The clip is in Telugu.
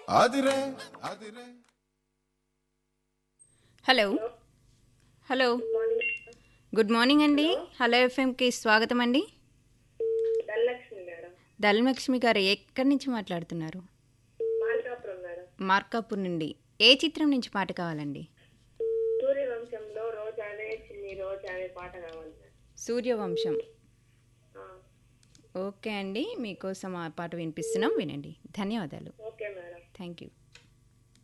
ఆదిరే ఆదిరే. హలో హలో గుడ్ మార్నింగ్ అండి. హలో ఎఫ్ఎంకి స్వాగతం అండి. ధనలక్ష్మి మేడం. ధనలక్ష్మి గారు ఎక్కడి నుంచి మాట్లాడుతున్నారు? మార్కాపురం మేడం. మార్కాపూర్ నుండి. ఏ చిత్రం నుంచి పాట కావాలండి? సూర్యవంశంలో రోజానే చిన్ని రోజానే పాట కావాలి మేడం. సూర్యవంశం. ఆ, ఓకే అండి, మీకోసం ఆ పాట వినిపిస్తున్నాం, వినండి. ధన్యవాదాలు. Okay madam. Thank you.